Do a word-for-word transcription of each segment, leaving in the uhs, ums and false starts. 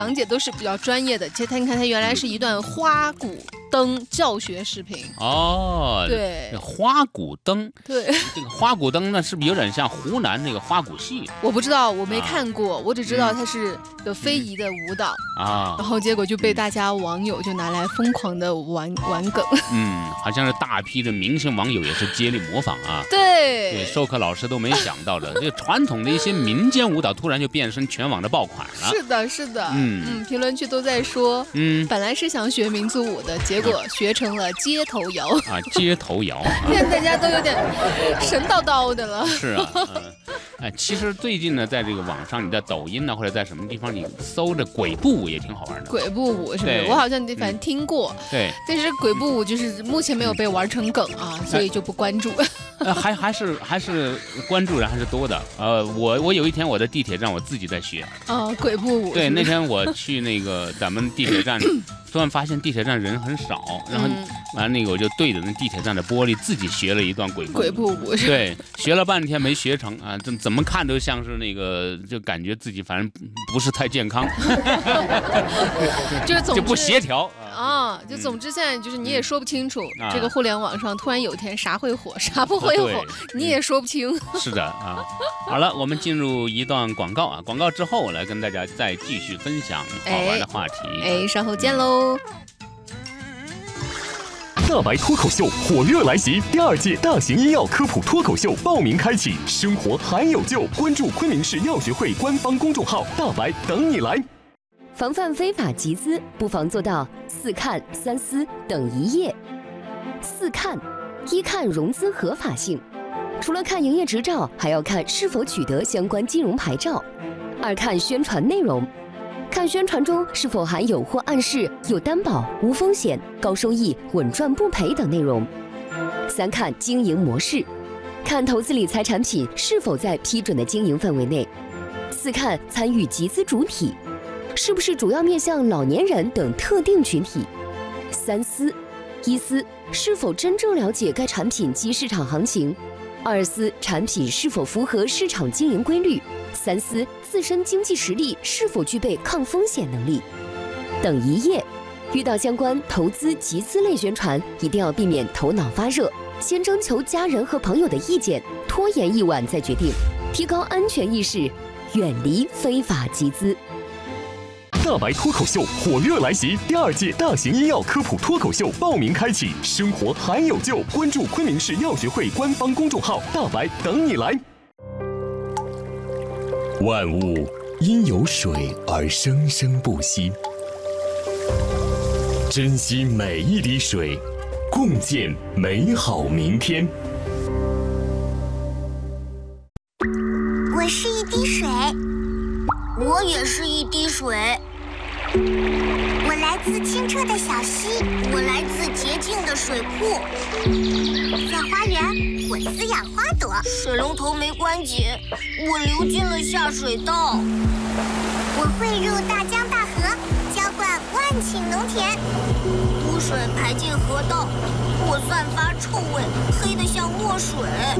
讲解都是比较专业的。其实他你看，他原来是一段花鼓灯教学视频哦， 对， 花鼓灯， 对， 这个花鼓灯呢，是不是有点像湖南那个花鼓戏？ 我不知道，我没看过，啊、我只知道它是个非遗的舞蹈啊，然后结果就被大家网友就拿来疯狂的玩玩梗， 嗯，好像是大批的明星网友也是接力模仿啊， 对， 对，授课老师都没想到的，这个传统的一些民间舞蹈突然就变成全网的爆款了。 是的，是的， 嗯嗯，评论区都在说，嗯，本来是想学民族舞的，结果学成了街头摇啊，街头摇， 现在大家都有点神叨叨的了。 是啊，嗯，哎，其实最近呢，在这个网上，你在抖音呢，或者在什么地方，你搜着鬼步舞也挺好玩的。鬼步舞是不是？我好像反正听过， 对， 但是鬼步舞就是目前没有被玩成梗啊，所以就不关注。 呃，还还是还是关注人还是多的。呃，我我有一天我在地铁站我自己在学。 哦，鬼步舞。 对，那天我去那个咱们地铁站，突然发现地铁站人很少，然后完了那个我就对着那地铁站的玻璃自己学了一段鬼步。 鬼步舞。 对，学了半天没学成啊，怎怎么看都像是那个，就感觉自己反正不是太健康， 就是总就不协调。 啊，就总之现在就是你也说不清楚，嗯、这个互联网上突然有一天啥会火，啥不会火，你也说不清。 是的啊，好了，我们进入一段广告啊，广告之后来跟大家再继续分享好玩的话题。 哎，哎稍后见喽。 大白脱口秀火热来袭，第二届大型医药科普脱口秀报名开启，生活还有救，关注昆明市药学会官方公众号，大白等你来。 防范非法集资，不妨做到四看三思等一业。四看：一看融资合法性，除了看营业执照，还要看是否取得相关金融牌照；二看宣传内容，看宣传中是否含有或暗示有担保、无风险、高收益、稳赚不赔等内容；三看经营模式，看投资理财产品是否在批准的经营范围内；四看参与集资主体，是不是主要面向老年人等特定群体？三思：一思是否真正了解该产品及市场行情；二思产品是否符合市场经营规律；三思自身经济实力是否具备抗风险能力。等一业，遇到相关投资集资类宣传，一定要避免头脑发热，先征求家人和朋友的意见，拖延一晚再决定，提高安全意识，远离非法集资。 大白脱口秀火热来袭，第二届大型医药科普脱口秀报名开启，生活还有救，关注昆明市药学会官方公众号，大白等你来。万物因有水而生生不息，珍惜每一滴水，共建美好明天。 我是一滴水，我也是一滴水。我来自清澈的小溪，我来自洁净的水库。在花园，我滋养花朵；水龙头没关紧，我流进了下水道。我汇入大江大河，浇灌万顷农田。污水排进河道，我散发臭味，黑得像墨水。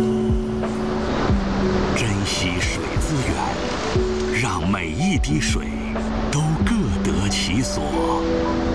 珍惜水资源，让每一滴水都各得其所。